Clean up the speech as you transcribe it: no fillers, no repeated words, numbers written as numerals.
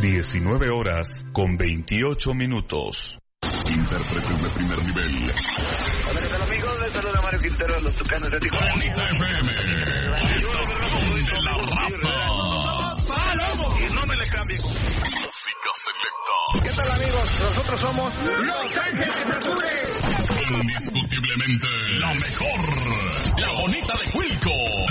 19 horas con 28 minutos. Intérpretes de primer nivel. Hola, amigos, les saluda Mario Quintero de los Tucanes de Tijuana. Bonita FM, estación de la raza. Y no me le cambien. Música selecta. ¿Qué tal, amigos? Nosotros somos Los Ángeles Azules. Indiscutiblemente la mejor, la bonita de Cuilco.